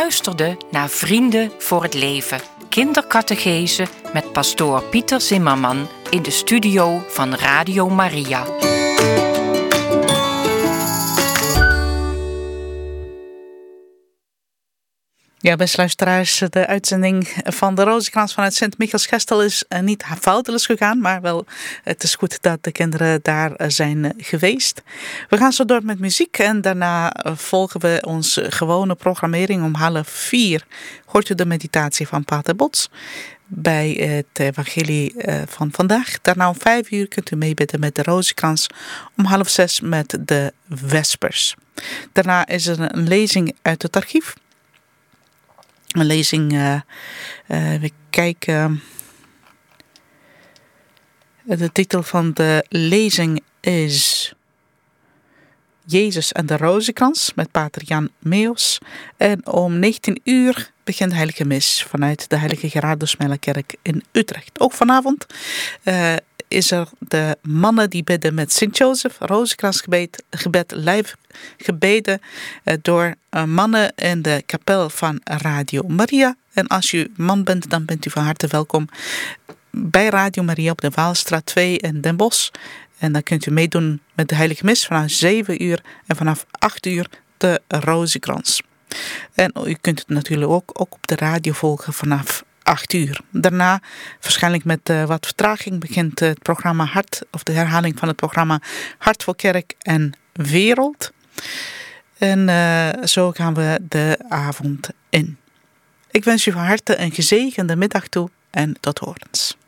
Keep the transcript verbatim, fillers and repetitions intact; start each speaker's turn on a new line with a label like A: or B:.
A: luisterde naar Vrienden voor het Leven, kindercatechese met pastoor Pieter Zimmerman in de studio van Radio Maria.
B: Ja, beste luisteraars, de uitzending van de Rozenkrans vanuit Sint-Michielsgestel is niet foutloos gegaan, maar wel, het is goed dat de kinderen daar zijn geweest. We gaan zo door met muziek en daarna volgen we onze gewone programmering. Om half vier hoort u de meditatie van Pater Bots bij het evangelie van vandaag. Daarna om vijf uur kunt u meebidden met de Rozenkrans, om half zes met de Vespers. Daarna is er een lezing uit het archief. Een lezing, uh, uh, we kijken, de titel van de lezing is Jezus en de Rozenkrans met Pater Jan Meos. En om negentien uur begint de Heilige Mis vanuit de Heilige Gerardus-Mellekerk in Utrecht. Ook vanavond uh, is er de mannen die bidden met Sint-Jozef, Rozenkransgebed, gebed live gebeden uh, door uh, mannen in de kapel van Radio Maria. En als u man bent, dan bent u van harte welkom bij Radio Maria op de Waalstraat twee in Den Bosch. En dan kunt u meedoen met de Heilige Mis vanaf zeven uur en vanaf acht uur de Rozenkrans. En u kunt het natuurlijk ook, ook op de radio volgen vanaf acht uur. Daarna, waarschijnlijk met uh, wat vertraging, begint het programma Hart, of de herhaling van het programma Hart voor Kerk en Wereld. En uh, zo gaan we de avond in. Ik wens u van harte een gezegende middag toe en tot horens.